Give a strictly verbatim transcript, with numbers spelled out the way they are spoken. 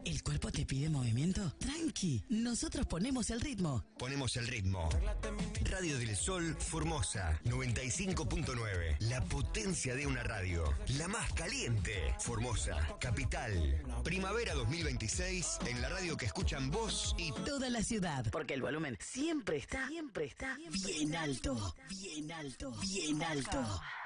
¿El cuerpo te pide movimiento? Tranqui, nosotros ponemos el ritmo. Ponemos el ritmo. Radio del Sol Formosa, noventa y cinco punto nueve. La potencia de una radio. La más caliente. Formosa, capital. Primavera dos mil veintiséis, en la radio que escuchan vos y toda la ciudad. Porque el volumen siempre está, siempre está bien alto. Bien alto, bien alto.